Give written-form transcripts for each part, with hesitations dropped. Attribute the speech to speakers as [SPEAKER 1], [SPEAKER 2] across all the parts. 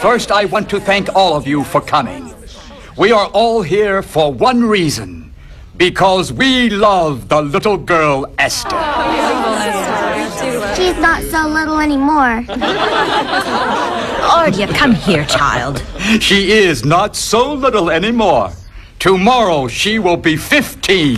[SPEAKER 1] First, I want to thank all of you for coming. We are all here for one reason. Because we love the little girl, Esther.
[SPEAKER 2] She's not so little anymore.
[SPEAKER 3] Ardia, come here, child.
[SPEAKER 1] She is not so little anymore. Tomorrow she will be 15.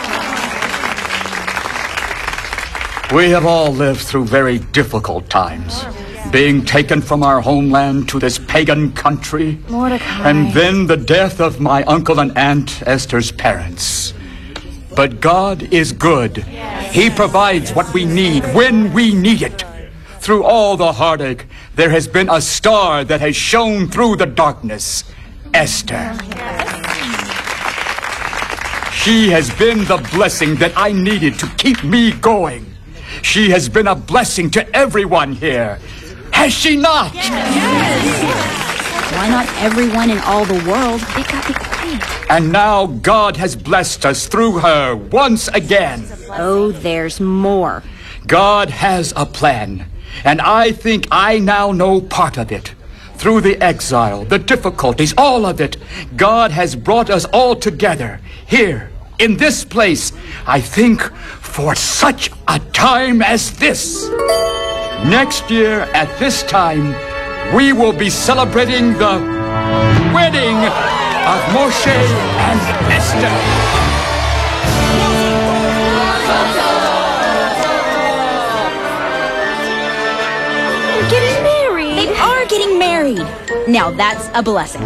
[SPEAKER 1] We have all lived through very difficult times. Being taken from our homeland to this pagan country.
[SPEAKER 2] Mordecai.
[SPEAKER 1] And then the death of my uncle and aunt, Esther's parents. But God is good. He provides what we need when we need it. Through all the heartache, there has been a star that has shone through the darkness. Esther. She has been the blessing that I needed to keep me going. She has been a blessing to everyone here. Has she not?
[SPEAKER 3] Yes. Why not everyone in all the world? They got the queen.
[SPEAKER 1] And now God has blessed us through her once again.
[SPEAKER 3] Oh, there's more.
[SPEAKER 1] God has a plan, and I think I now know part of it. Through the exile, the difficulties, all of it, God has brought us all together here, in this place, I think, for such a time as this. Next year, at this time, we will be celebrating the wedding of Moshe and Esther.
[SPEAKER 3] They're getting married. They are getting married. Now that's a blessing.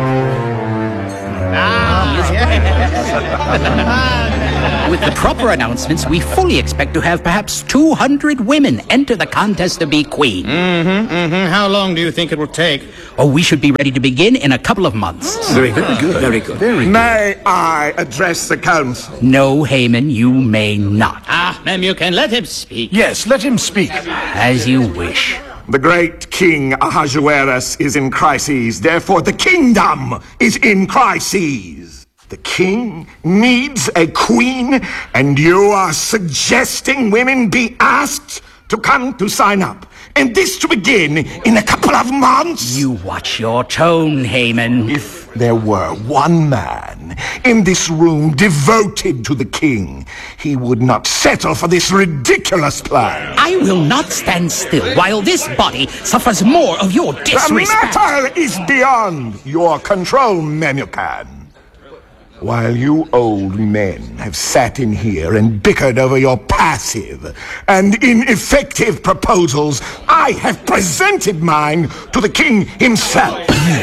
[SPEAKER 4] With the proper announcements, we fully expect to have perhaps 200 women enter the contest to be queen.
[SPEAKER 5] How long do you think it will take?
[SPEAKER 4] Oh, we should be ready to begin in a couple of months.
[SPEAKER 6] Very good. Very good.
[SPEAKER 7] May I address the council?
[SPEAKER 4] No, Haman, you may not.
[SPEAKER 5] Ma'am, you can let him speak.
[SPEAKER 6] Yes, let him speak.
[SPEAKER 4] As you wish.
[SPEAKER 7] The great King Ahasuerus is in crises, therefore the kingdom is in crises. The king needs a queen, and you are suggesting women be asked to come to sign up. And this to begin in a couple of months?
[SPEAKER 4] You watch your tone, Haman.
[SPEAKER 7] If there were one man in this room devoted to the king, he would not settle for this ridiculous plan.
[SPEAKER 4] I will not stand still while this body suffers more of your disrespect.
[SPEAKER 7] The matter is beyond your control, Memucan. While you old men have sat in here and bickered over your passive and ineffective proposals, I have presented mine to the king himself.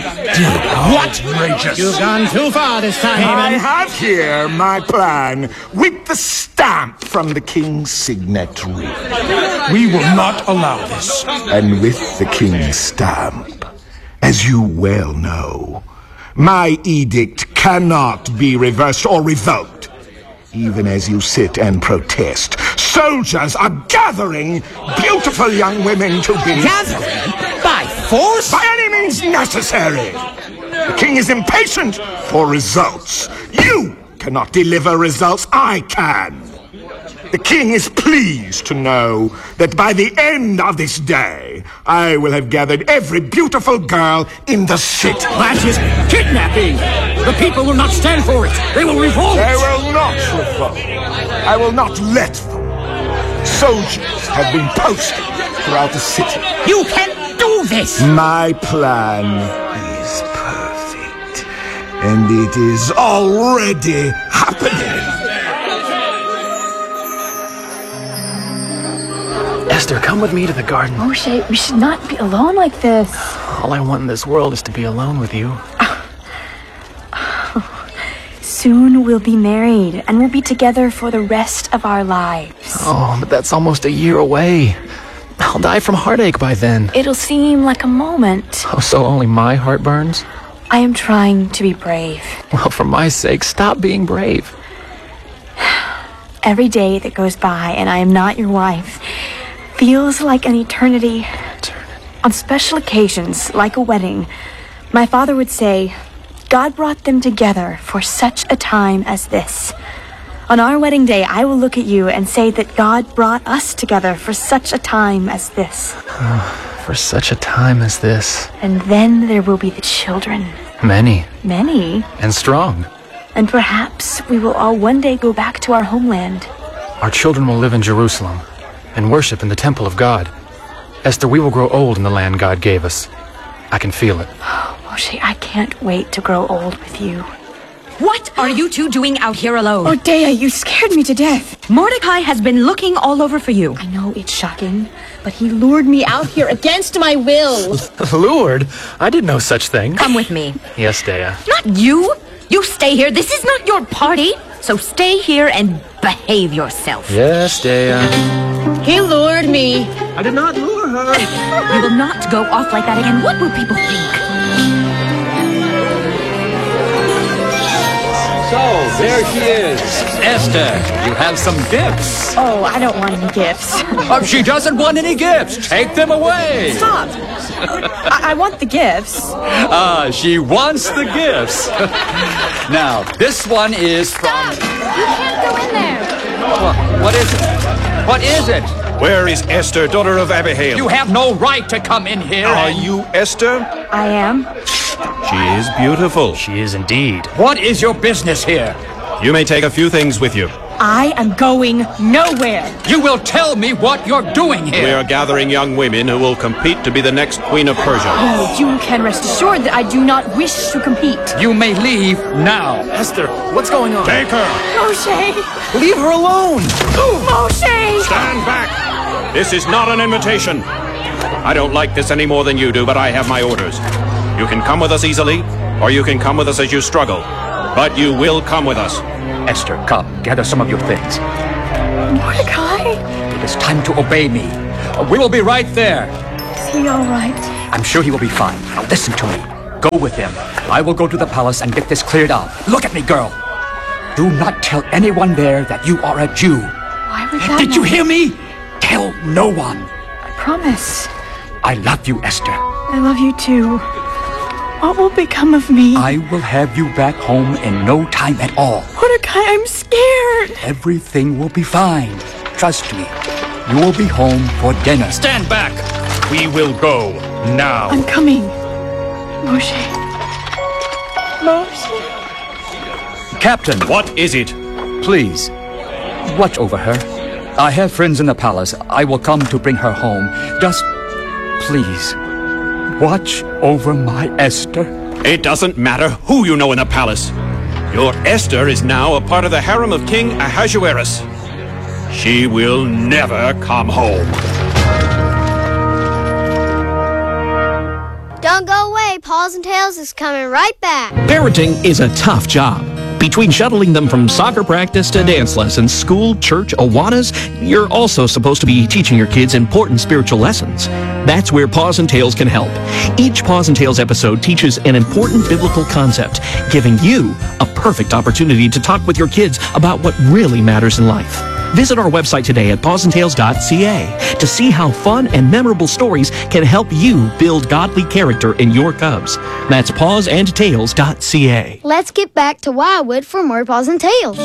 [SPEAKER 4] What?
[SPEAKER 5] You've gone too far this time,
[SPEAKER 7] I
[SPEAKER 5] Haman.
[SPEAKER 7] have here my plan with the stamp from the king's signet ring.
[SPEAKER 6] We will not allow this.
[SPEAKER 7] And with the king's stamp, as you well know, my edict cannot be reversed or revoked. Even as you sit and protest, soldiers are gathering beautiful young women to be...
[SPEAKER 4] Gathering? By force?
[SPEAKER 7] By any means necessary. The king is impatient for results. You cannot deliver results. I can. The king is pleased to know that by the end of this day, I will have gathered every beautiful girl in the city.
[SPEAKER 5] That is kidnapping. The people will not stand for it. They will revolt.
[SPEAKER 7] They will not revolt. I will not let them. Soldiers have been posted throughout the city.
[SPEAKER 4] You can't do this!
[SPEAKER 7] My plan is perfect, and it is already happening.
[SPEAKER 8] Esther, come with me to the garden.
[SPEAKER 9] Moshe, we should not be alone like this.
[SPEAKER 8] All I want in this world is to be alone with you.
[SPEAKER 9] Soon we'll be married, and we'll be together for the rest of our lives.
[SPEAKER 8] Oh, but that's almost a year away. I'll die from heartache by then.
[SPEAKER 9] It'll seem like a moment.
[SPEAKER 8] Oh, so only my heart burns?
[SPEAKER 9] I am trying to be brave.
[SPEAKER 8] Well, for my sake, stop being brave.
[SPEAKER 9] Every day that goes by and I am not your wife feels like an eternity. On special occasions, like a wedding, my father would say, God brought them together for such a time as this. On our wedding day, I will look at you and say that God brought us together for such a time as this.
[SPEAKER 8] For such a time as this.
[SPEAKER 9] And then there will be the children.
[SPEAKER 8] Many.
[SPEAKER 9] Many.
[SPEAKER 8] And strong.
[SPEAKER 9] And perhaps we will all one day go back to our homeland.
[SPEAKER 8] Our children will live in Jerusalem and worship in the temple of God. Esther, we will grow old in the land God gave us. I can feel it.
[SPEAKER 9] Moshe, I can't wait to grow old with you.
[SPEAKER 3] What are you two doing out here alone?
[SPEAKER 9] Oh, Dea, you scared me to death.
[SPEAKER 3] Mordecai has been looking all over for you.
[SPEAKER 9] I know it's shocking, but he lured me out here against my will.
[SPEAKER 8] Lured? I did no such thing.
[SPEAKER 3] Come with me.
[SPEAKER 8] Yes, Dea.
[SPEAKER 3] Not you. You stay here. This is not your party. So stay here and behave yourself.
[SPEAKER 8] Yes, Dea.
[SPEAKER 9] He lured me.
[SPEAKER 5] I did not lure her.
[SPEAKER 3] You will not go off like that again. What will people think?
[SPEAKER 1] So, there she is. Esther, you have some gifts.
[SPEAKER 9] Oh, I don't want any gifts.
[SPEAKER 1] She doesn't want any gifts. Take them away.
[SPEAKER 9] Stop. I want the gifts.
[SPEAKER 1] She wants the gifts. Now, this one is from...
[SPEAKER 2] You can't go in there.
[SPEAKER 1] What is it? What is it?
[SPEAKER 6] Where is Esther, daughter of Abihail?
[SPEAKER 1] You have no right to come in here.
[SPEAKER 6] Are you Esther?
[SPEAKER 9] I am.
[SPEAKER 6] She is beautiful.
[SPEAKER 8] She is indeed.
[SPEAKER 1] What is your business here?
[SPEAKER 6] You may take a few things with you.
[SPEAKER 9] I am going nowhere.
[SPEAKER 1] You will tell me what you're doing here.
[SPEAKER 6] We are gathering young women who will compete to be the next Queen of Persia.
[SPEAKER 9] Oh, you can rest assured that I do not wish to compete.
[SPEAKER 1] You may leave now.
[SPEAKER 8] Esther, what's going on?
[SPEAKER 6] Take her!
[SPEAKER 9] Moshe!
[SPEAKER 8] Leave her alone!
[SPEAKER 9] Moshe!
[SPEAKER 6] Stand back! This is not an invitation. I don't like this any more than you do, but I have my orders. You can come with us easily, or you can come with us as you struggle. But you will come with us.
[SPEAKER 1] Esther, come, gather some of your things.
[SPEAKER 9] Mordecai?
[SPEAKER 1] It is time to obey me. We will be right there.
[SPEAKER 9] Is he all right?
[SPEAKER 1] I'm sure he will be fine. Now listen to me. Go with him. I will go to the palace and get this cleared up. Look at me, girl. Do not tell anyone there that you are a Jew.
[SPEAKER 9] Why would that
[SPEAKER 1] Did you
[SPEAKER 9] matter?
[SPEAKER 1] hear me? Tell no one.
[SPEAKER 9] I promise.
[SPEAKER 1] I love you, Esther.
[SPEAKER 9] I love you too. What will become of me?
[SPEAKER 1] I will have you back home in no time at all.
[SPEAKER 9] Mordecai, I'm scared.
[SPEAKER 1] Everything will be fine. Trust me. You will be home for dinner.
[SPEAKER 6] Stand back! We will go now.
[SPEAKER 9] I'm coming. Moshe. Moshe.
[SPEAKER 1] Captain,
[SPEAKER 6] What is it?
[SPEAKER 1] please, watch over her. I have friends in the palace. I will come to bring her home. Just, please, watch over my Esther.
[SPEAKER 6] It doesn't matter who you know in the palace. Your Esther is now a part of the harem of King Ahasuerus. She will never come home.
[SPEAKER 2] Don't go away. Paws and Tails is coming right back.
[SPEAKER 10] Parenting is a tough job. Between shuttling them from soccer practice to dance lessons, school, church, Awanas, you're also supposed to be teaching your kids important spiritual lessons. That's where Paws and Tails can help. Each Paws and Tails episode teaches an important biblical concept, giving you a perfect opportunity to talk with your kids about what really matters in life. Visit our website today at pawsandtails.ca to see how fun and memorable stories can help you build godly character in your cubs. That's pawsandtails.ca.
[SPEAKER 2] Let's get back to Wildwood for more Paws and Tails.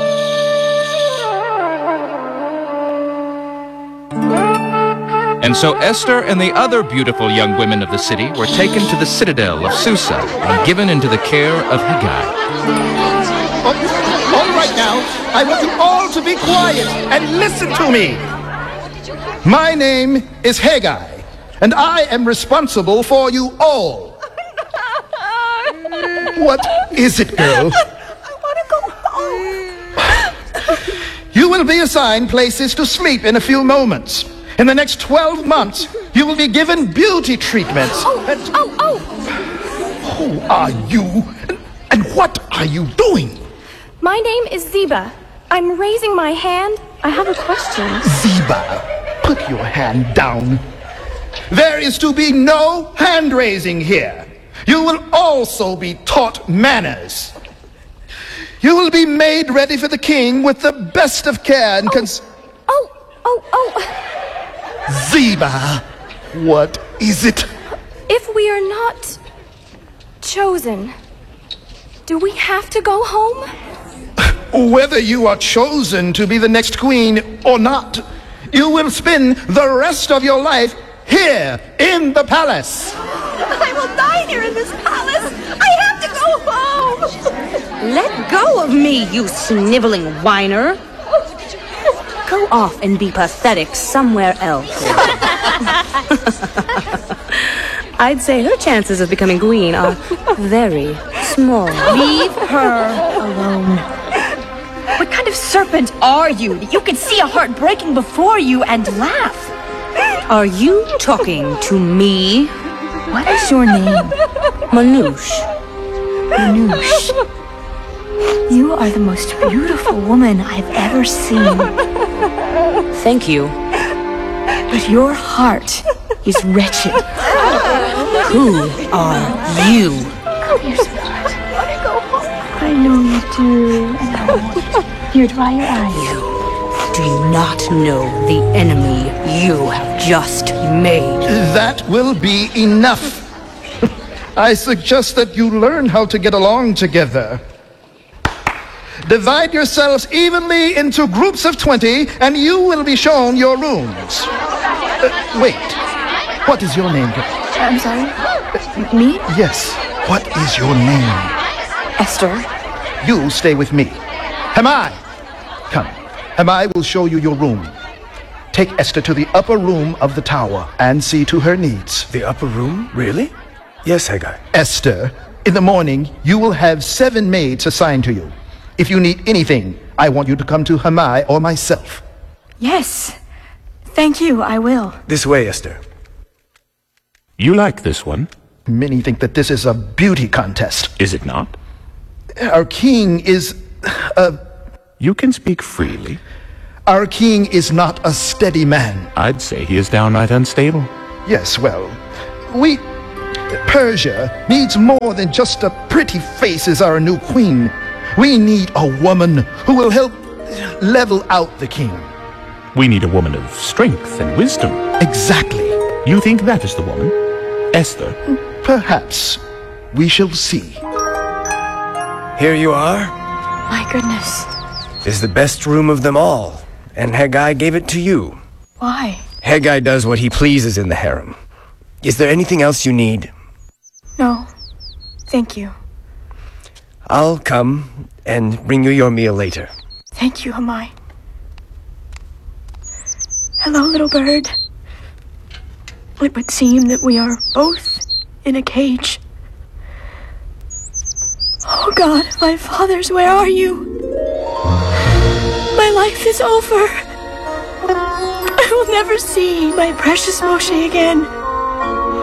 [SPEAKER 11] And so Esther and the other beautiful young women of the city were taken to the citadel of Susa and given into the care of Hegai.
[SPEAKER 12] All right now, I want you all to be quiet and listen to me. My name is Hegai, and I am responsible for you all. What is it, girl?
[SPEAKER 9] I want to go home.
[SPEAKER 12] You will be assigned places to sleep in a few moments. In the next 12 months, you will be given beauty treatments. Who are you? And what are you doing?
[SPEAKER 9] My name is Ziba. I'm raising my hand. I have a question.
[SPEAKER 12] Ziba, put your hand down. There is to be no hand raising here. You will also be taught manners. You will be made ready for the king with the best of care and Ziba, what is it?
[SPEAKER 9] If we are not chosen, do we have to go home?
[SPEAKER 12] Whether you are chosen to be the next queen or not, you will spend the rest of your life here in the palace.
[SPEAKER 3] I will die here in this palace. I have to go home. Let go of me, you sniveling whiner. Go off and be pathetic somewhere else. I'd say her chances of becoming queen are very small. Leave her alone.
[SPEAKER 9] What kind of serpent are you that you can see a heart breaking before you and laugh?
[SPEAKER 3] Are you talking to me?
[SPEAKER 9] What is your name?
[SPEAKER 3] Manouche.
[SPEAKER 9] Manouche. You are the most beautiful woman I've ever seen.
[SPEAKER 3] Thank you.
[SPEAKER 9] But your heart is wretched.
[SPEAKER 3] Who are you?
[SPEAKER 9] Come here, sweetheart. I know you do. And I want you to. Here, dry your eyes.
[SPEAKER 3] You do not know the enemy you have just made.
[SPEAKER 12] That will be enough. I suggest that you learn how to get along together. Divide yourselves evenly into groups of 20, and you will be shown your rooms. Wait. What is your name?
[SPEAKER 9] I'm sorry? Me?
[SPEAKER 12] Yes. What is your name?
[SPEAKER 9] Esther.
[SPEAKER 12] You stay with me. Hamai! Come. Hamai will show you your room. Take Esther to the upper room of the tower and see to her needs.
[SPEAKER 13] The upper room? Really? Yes, Haggai.
[SPEAKER 12] Esther, in the morning, you will have 7 maids assigned to you. If you need anything, I want you to come to Hamai or myself.
[SPEAKER 9] Yes. Thank you, I will.
[SPEAKER 13] This way, Esther.
[SPEAKER 6] You like this one?
[SPEAKER 12] Many think that this is a beauty contest.
[SPEAKER 6] Is it not?
[SPEAKER 12] Our king is...
[SPEAKER 6] You can speak freely.
[SPEAKER 12] Our king is not a steady man.
[SPEAKER 6] I'd say he is downright unstable.
[SPEAKER 12] Yes, well, Persia needs more than just a pretty face as our new queen. We need a woman who will help level out the king.
[SPEAKER 6] We need a woman of strength and wisdom.
[SPEAKER 12] Exactly.
[SPEAKER 6] You think that is the woman? Esther?
[SPEAKER 12] Perhaps. We shall see.
[SPEAKER 13] Here you are.
[SPEAKER 9] My goodness.
[SPEAKER 13] This is the best room of them all, and Haggai gave it to you.
[SPEAKER 9] Why?
[SPEAKER 13] Haggai does what he pleases in the harem. Is there anything else you need?
[SPEAKER 9] No. Thank you.
[SPEAKER 13] I'll come and bring you your meal later.
[SPEAKER 9] Thank you, Hamai. Hello, little bird. It would seem that we are both in a cage. Oh God, my fathers, where are you? My life is over. I will never see my precious Moshe again.